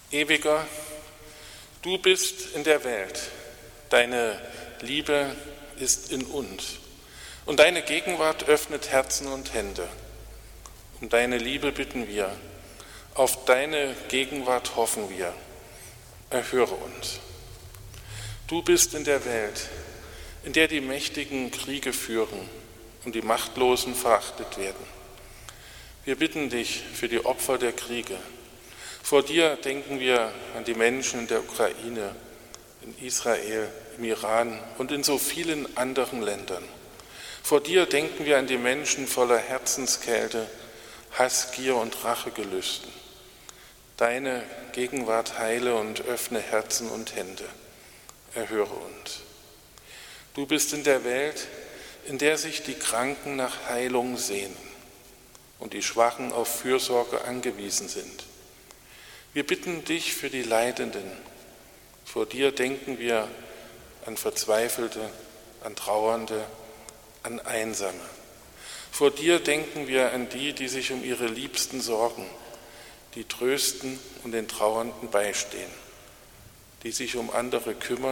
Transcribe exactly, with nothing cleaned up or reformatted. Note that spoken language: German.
Ewiger, du bist in der Welt, deine Liebe ist in uns und deine Gegenwart öffnet Herzen und Hände. Um deine Liebe bitten wir, auf deine Gegenwart hoffen wir, erhöre uns. Du bist in der Welt, in der die Mächtigen Kriege führen und die Machtlosen verachtet werden. Wir bitten dich für die Opfer der Kriege. Vor dir denken wir an die Menschen in der Ukraine, in Israel, im Iran und in so vielen anderen Ländern. Vor dir denken wir an die Menschen voller Herzenskälte, Hass, Gier und Rachegelüsten. Deine Gegenwart heile und öffne Herzen und Hände. Erhöre uns. Du bist in der Welt, in der sich die Kranken nach Heilung sehnen und die Schwachen auf Fürsorge angewiesen sind. Wir bitten dich für die Leidenden. Vor dir denken wir an Verzweifelte, an Trauernde, an Einsame. Vor dir denken wir an die, die sich um ihre Liebsten sorgen, die trösten und den Trauernden beistehen, die sich um andere kümmern